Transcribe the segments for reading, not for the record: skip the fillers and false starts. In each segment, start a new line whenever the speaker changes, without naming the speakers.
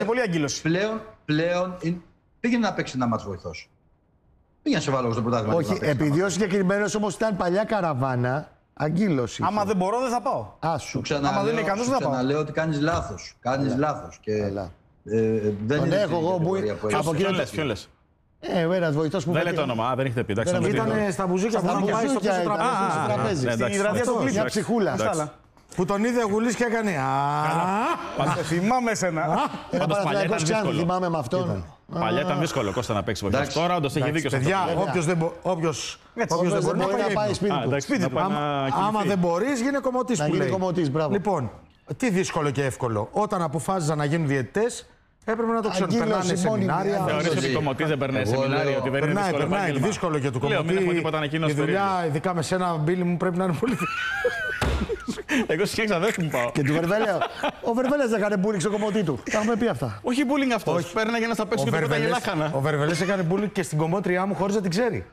Πολύ αγκύλωση.
Πλέον πήγαινε να παίξει ένα μάτς βοηθός. Πήγαινε σε βάλω στο πρωτάθλημα.
Όχι, επειδή ο συγκεκριμένος όμως ήταν παλιά καραβάνα, αγκύλωση.
Άμα δεν μπορώ, δεν θα πάω.
Άσου.
Άμα δεν είναι ικανός, δεν θα πάω.
Ξαναλέω ότι κάνεις λάθος. Κάνεις λάθος. Και δεν
τον
είναι
έχω εγώ που. Από
Ποιον λες?
Ο ένας βοηθός που.
Δεν λέτε όνομα, δεν έχετε πει.
Ήταν στα μπουζούκια που είχαν πάει στο πίσω τραπέζι. Στη βραδιά του κλείπ.
Μια ψυχούλα.
Που τον είδε ο Γουλής και έκανε. Θυμάμαι εσένα.
Ένα Παναθηναϊκός Ξάνθη, θυμάμαι με αυτόν.
Παλιά ήταν δύσκολο Κώστα να παίξει βοηθός. Τώρα όντως έχει δίκιο.
Παιδιά, όποιος δεν μπορεί
να πάει σπίτι του.
Άμα δεν μπορείς, γίνε κομμωτής που λέει. Λοιπόν, τι δύσκολο και εύκολο. Όταν αποφάσιζαν να γίνουν διαιτητές, έπρεπε να το ξέρουν. Περνάνε σεμινάρια.
Θεωρείς ότι κομμωτής δεν περνάει σεμινάρια, ότι δεν είναι δύσκολο
επάγγελμα? Δύσκολο και του κομμωτή. Η δουλειά, ειδικά με σένα, Μπίλη μου, πρέπει να είναι πολύ.
Εγώ στις ξαδέρφη μου πάω.
Και του Βερβέλεα. Ο Βερβέλας δεν έκανε μπούλινγκ στο κομμωτή του. Τα έχουμε πει αυτά.
Όχι μπούλινγκ αυτός. Παίρναγε να στα παίξει και τότε γελάχανα.
Ο Βερβέλας έκανε μπούλινγκ και στην κομμότριά μου χωρίς να την ξέρει.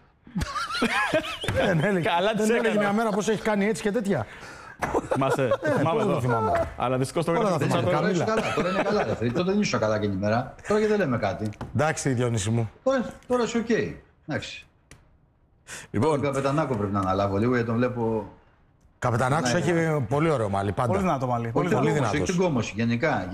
Καλά της έκανε.
Μια μέρα πώς έχει κάνει έτσι και τέτοια.
Θυμάσαι. Θυμάμαι. Αλλά δυστυχώς το
έκανα. Τώρα είναι καλά. Τότε δεν ήσουν καλά εκείνη η μέρα. Τώρα και δεν λέμε κάτι.
Εντάξει, Διονύση μου.
Τώρα είσαι οκ. Εντάξει.
Λοιπόν,
τον Καπετανάκο πρέπει να αναλάβω λίγο γιατί τον βλέπω.
Καπετανάκος έχει πολύ ωραίο μαλλί.
Πολύ δυνατό μαλλί.
Πολύ δυνατό. Έχει την κόμωση γενικά.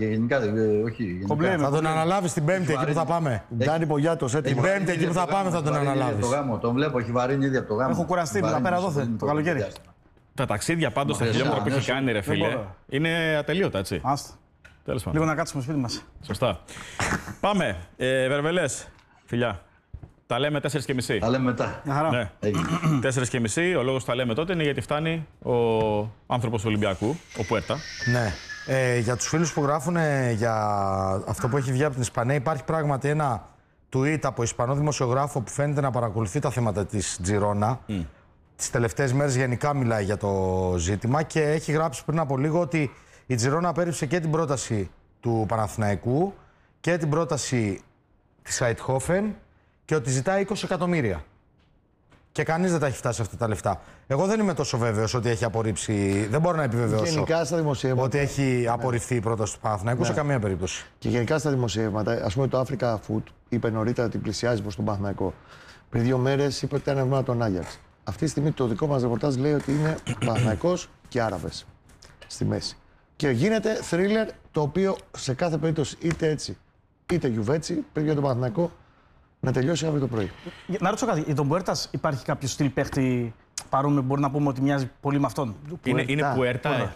Θα τον αναλάβεις την Πέμπτη εκεί που θα πάμε.
Ντάνι Πογιάτος,
την Πέμπτη εκεί που θα πάμε θα τον αναλάβεις.
Τον βλέπω, έχει βαρύνει ήδη από το γάμο.
Έχω κουραστεί μετά πέρα εδώ το καλοκαίρι.
Τα ταξίδια πάντως στα χιλιόμετρα που έχει κάνει, ρε φίλε, είναι ατελείωτα, έτσι.
Άστα. Λίγο να κάτσουμε σπίτι μας.
Σωστά. Πάμε. Βερβελές, φιλιά. Τα λέμε 4:30.
Τα λέμε μετά.
Ναι. 4:30. Ο λόγος που τα λέμε τότε είναι γιατί φτάνει ο άνθρωπος του Ολυμπιακού, ο Πουέρτα.
Ναι. Για τους φίλους που γράφουν για αυτό που έχει βγει από την Ισπανία, υπάρχει πράγματι ένα tweet από Ισπανό δημοσιογράφο που φαίνεται να παρακολουθεί τα θέματα της Τζιρόνα. Τις τελευταίες μέρες γενικά μιλάει για το ζήτημα και έχει γράψει πριν από λίγο ότι η Τζιρόνα απέρριψε και την πρόταση του Παναθηναϊκού και την πρόταση της Αιτχόφεν και ότι ζητάει 20 εκατομμύρια. Και κανείς δεν τα έχει φτάσει αυτά τα λεφτά. Εγώ δεν είμαι τόσο βέβαιος ότι έχει απορρίψει. Δεν μπορώ να επιβεβαιώσω
γενικά στα δημοσιεύματα
ότι έχει απορριφθεί η πρόταση του Παναθηναϊκού σε καμία περίπτωση.
Και γενικά στα δημοσιεύματα, ας πούμε το Africa Food είπε νωρίτερα ότι πλησιάζει προς τον Παναθηναϊκό. Πριν 2 μέρες είπε ότι ήταν ένα τον Άγιαξ. Αυτή τη στιγμή το δικό μας ρεπορτάζ λέει ότι είναι Παναθηναϊκός και Άραβες στη μέση. Και γίνεται θρίλερ το οποίο σε κάθε περίπτωση είτε έτσι είτε γιουβέτσι πρέπει για τον Παναθηναϊκό να τελειώσει αύριο το πρωί.
Να ρωτήσω κάτι. Για τον Πουέρτας υπάρχει κάποιο στυλ παίχτη παρόμοιο που μπορεί να πούμε ότι μοιάζει πολύ με αυτόν?
Είναι Πουέρτα.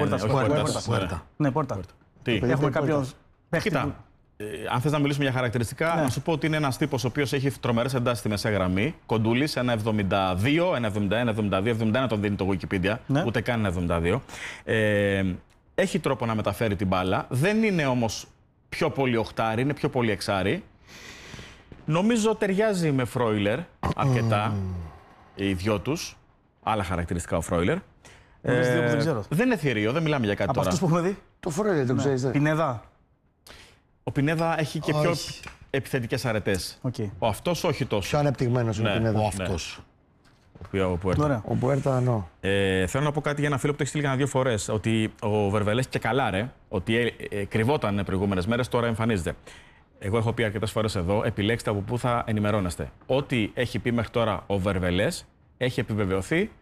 Ναι, Πουέρτα.
Έχουμε
κάποιον παίχτη.
Αν θες να μιλήσουμε για χαρακτηριστικά, να σου πω ότι είναι ένας τύπος ο οποίος έχει τρομερές εντάσεις στη μεσαία γραμμή. Κοντούλης, ένα 72, ένα 71, 72, 71 τον δίνει το Wikipedia, ούτε καν ένα 72. Έχει τρόπο να μεταφέρει την μπάλα. Δεν είναι όμως πιο πολύ οχτάρι, είναι πιο πολύ εξάρι. Νομίζω ταιριάζει με Φρόιλερ αρκετά οι δυο τους. Άλλα χαρακτηριστικά ο Φρόιλερ.
Δεν ξέρω.
Δεν είναι θηρίο, δεν μιλάμε για κάτι
από
τώρα.
Από αυτούς που έχουμε δει.
Το Φρόιλερ το ξέρεις.
Πινέδα.
Ο Πινέδα έχει και πιο επιθετικές αρετές. Ο αυτός όχι τόσο.
Πιο ανεπτυγμένος είναι ο Πινέδα.
Ο αυτός.
Ο Πουέρτα, ναι.
Θέλω να πω κάτι για ένα φίλο που το έχει στείλει κανένα 2 φορές. Ότι ο Βερβελές και καλά, ότι κρυβόταν προηγούμενες μέρες, τώρα εμφανίζεται. Εγώ έχω πει αρκετές φορές εδώ, επιλέξτε από πού θα ενημερώνεστε. Ό,τι έχει πει μέχρι τώρα ο Βερβελές έχει επιβεβαιωθεί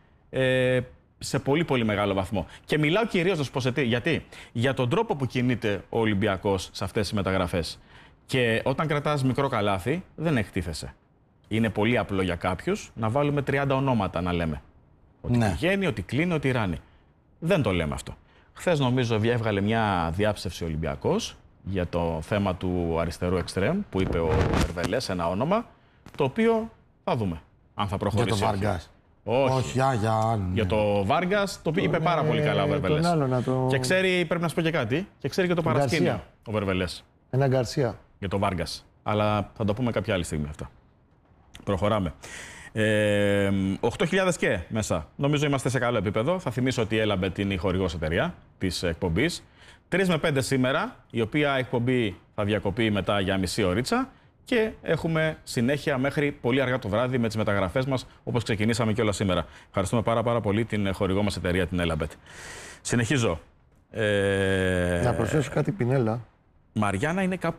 σε πολύ πολύ μεγάλο βαθμό. Και μιλάω κυρίως να σου πω γιατί. Για τον τρόπο που κινείται ο Ολυμπιακός σε αυτές τις μεταγραφές. Και όταν κρατάς μικρό καλάθι, δεν εκτίθεσαι. Είναι πολύ απλό για κάποιους να βάλουμε 30 ονόματα να λέμε. Ότι πηγαίνει, ότι κλείνει, ότι ράνει. Δεν το λέμε αυτό. Χθες νομίζω έβγαλε μια διάψευση ο Ολυμπιακός για το θέμα του αριστερού εξτρέμ που είπε ο Βερβελές, ένα όνομα, το οποίο θα δούμε αν θα προχωρήσει.
Για το Βάργκας.
Όχι, για το Βάργκας το είπε πάρα πολύ καλά ο Βερβελές. Και ξέρει, πρέπει να σου πω και κάτι, και ξέρει και το παρασκήνιο ο Βερβελές.
Ένα Γκαρσία.
Για το Βάργκας. Αλλά θα το πούμε κάποια άλλη στιγμή αυτά. Προχωράμε. 8.000 και μέσα. Νομίζω είμαστε σε καλό επίπεδο. Θα θυμίσω ότι η Έλαμπετ είναι η χορηγός εταιρεία της εκπομπής. 3 με 5 σήμερα, η οποία εκπομπή θα διακοπεί μετά για μισή ωρίτσα και έχουμε συνέχεια μέχρι πολύ αργά το βράδυ με τις μεταγραφές μας, όπως ξεκινήσαμε και όλα σήμερα. Ευχαριστούμε πάρα πολύ την χορηγό μας εταιρεία, την Έλαμπετ. Συνεχίζω.
Να προσθέσω κάτι, Πινέλα.
Μαριάννα είναι κάπου